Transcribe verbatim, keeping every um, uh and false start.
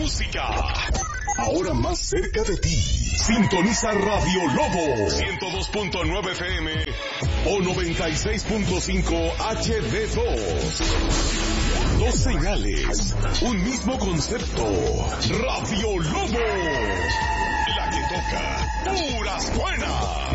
música. Ahora más cerca de ti. Sintoniza Radio Lobo ciento dos punto nueve F M o noventa y seis punto cinco H D dos. Dos señales, un mismo concepto. Radio Lobo, la que toca puras buenas.